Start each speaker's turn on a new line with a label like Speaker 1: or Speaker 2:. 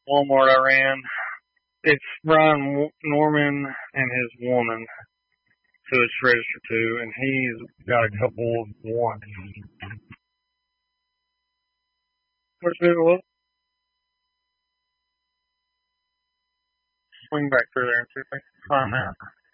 Speaker 1: Walmart I ran. It's Brian Norman and his woman, so it's registered to, and he's got a couple of warrants. What's it was? Swing back through there and see if I can find out.